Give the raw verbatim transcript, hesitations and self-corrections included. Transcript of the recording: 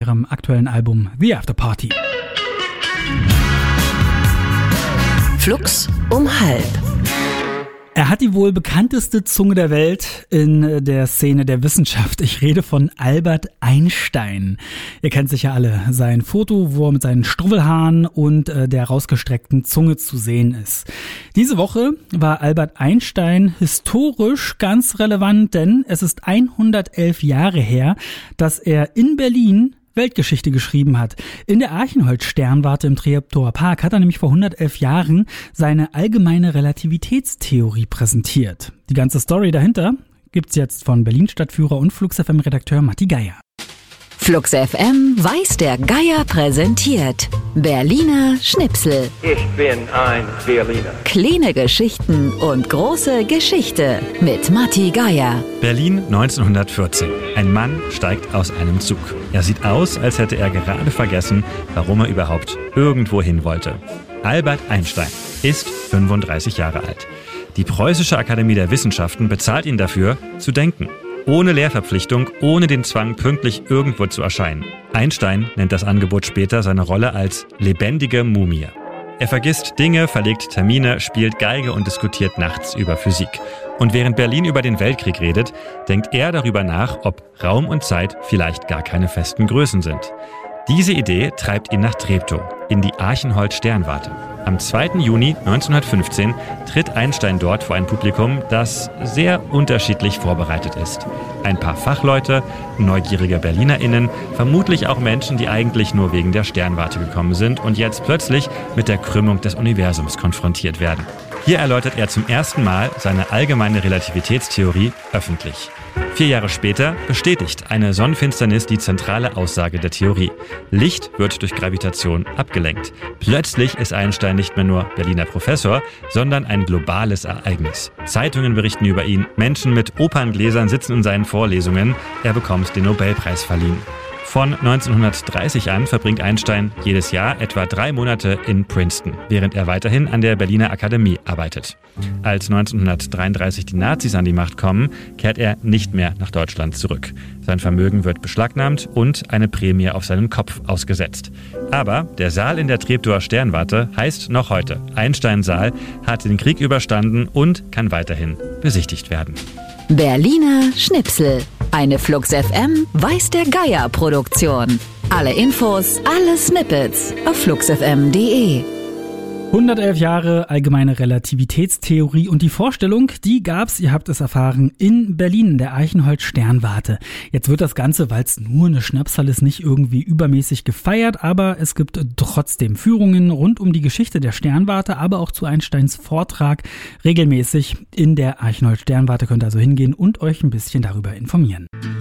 ihrem aktuellen Album The After Party. Flux um halb. Er hat die wohl bekannteste Zunge der Welt in der Szene der Wissenschaft. Ich rede von Albert Einstein. Ihr kennt sicher alle sein Foto, wo er mit seinen Struwwelhaaren und äh, der rausgestreckten Zunge zu sehen ist. Diese Woche war Albert Einstein historisch ganz relevant, denn es ist hundertelf Jahre her, dass er in Berlin Weltgeschichte geschrieben hat. In der Archenholz-Sternwarte im Treptower Park hat er nämlich vor hundertelf Jahren seine allgemeine Relativitätstheorie präsentiert. Die ganze Story dahinter gibt's jetzt von Berlin-Stadtführer und Flux F M-Redakteur Matti Geier. Flux F M weiß der Geier präsentiert. Berliner Schnipsel. Ich bin ein Berliner. Kleine Geschichten und große Geschichte mit Matti Geier. Berlin neunzehnhundertvierzehn. Ein Mann steigt aus einem Zug. Er sieht aus, als hätte er gerade vergessen, warum er überhaupt irgendwo hin wollte. Albert Einstein ist fünfunddreißig Jahre alt. Die Preußische Akademie der Wissenschaften bezahlt ihn dafür, zu denken. Ohne Lehrverpflichtung, ohne den Zwang, pünktlich irgendwo zu erscheinen. Einstein nennt das Angebot später seine Rolle als lebendige Mumie. Er vergisst Dinge, verlegt Termine, spielt Geige und diskutiert nachts über Physik. Und während Berlin über den Weltkrieg redet, denkt er darüber nach, ob Raum und Zeit vielleicht gar keine festen Größen sind. Diese Idee treibt ihn nach Treptow, in die Archenholz-Sternwarte. Am zweiten Juni neunzehnhundertfünfzehn tritt Einstein dort vor ein Publikum, das sehr unterschiedlich vorbereitet ist. Ein paar Fachleute, neugierige BerlinerInnen, vermutlich auch Menschen, die eigentlich nur wegen der Sternwarte gekommen sind und jetzt plötzlich mit der Krümmung des Universums konfrontiert werden. Hier erläutert er zum ersten Mal seine allgemeine Relativitätstheorie öffentlich. Vier Jahre später bestätigt eine Sonnenfinsternis die zentrale Aussage der Theorie. Licht wird durch Gravitation abgelenkt. Plötzlich ist Einstein nicht mehr nur Berliner Professor, sondern ein globales Ereignis. Zeitungen berichten über ihn, Menschen mit Operngläsern sitzen in seinen Vorlesungen, er bekommt den Nobelpreis verliehen. Von neunzehnhundertdreißig an verbringt Einstein jedes Jahr etwa drei Monate in Princeton, während er weiterhin an der Berliner Akademie arbeitet. Als neunzehnhundertdreiunddreißig die Nazis an die Macht kommen, kehrt er nicht mehr nach Deutschland zurück. Sein Vermögen wird beschlagnahmt und eine Prämie auf seinen Kopf ausgesetzt. Aber der Saal in der Treptower Sternwarte heißt noch heute Einstein-Saal, hat den Krieg überstanden und kann weiterhin besichtigt werden. Berliner Schnipsel. Eine Flux F M weiß der Geier Produktion. Alle Infos, alle Snippets auf flux f m punkt d e. hundertelf Jahre allgemeine Relativitätstheorie und die Vorstellung, die gab's, ihr habt es erfahren, in Berlin, in der Archenholz-Sternwarte. Jetzt wird das Ganze, weil es nur eine Schnapszahl ist, nicht irgendwie übermäßig gefeiert, aber es gibt trotzdem Führungen rund um die Geschichte der Sternwarte, aber auch zu Einsteins Vortrag regelmäßig in der Archenholz-Sternwarte. Könnt ihr also hingehen und euch ein bisschen darüber informieren.